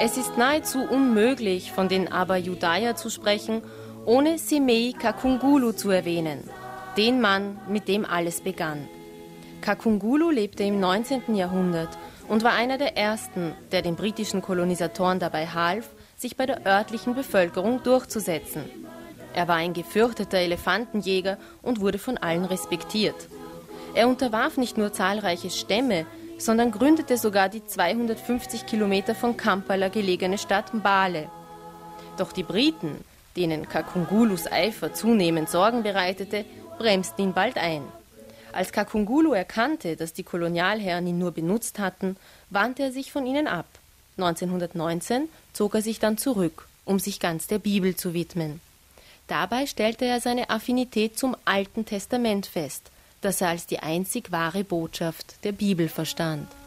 Es ist nahezu unmöglich, von den Abba-Judäa zu sprechen, ohne Semeï Kakungulu zu erwähnen, den Mann, mit dem alles begann. Kakungulu lebte im 19. Jahrhundert und war einer der ersten, der den britischen Kolonisatoren dabei half, sich bei der örtlichen Bevölkerung durchzusetzen. Er war ein gefürchteter Elefantenjäger und wurde von allen respektiert. Er unterwarf nicht nur zahlreiche Stämme, sondern gründete sogar die 250 Kilometer von Kampala gelegene Stadt Mbale. Doch die Briten, denen Kakungulus Eifer zunehmend Sorgen bereitete, bremsten ihn bald ein. Als Kakungulu erkannte, dass die Kolonialherren ihn nur benutzt hatten, wandte er sich von ihnen ab. 1919 zog er sich dann zurück, um sich ganz der Bibel zu widmen. Dabei stellte er seine Affinität zum Alten Testament fest, das er als die einzig wahre Botschaft der Bibel verstand.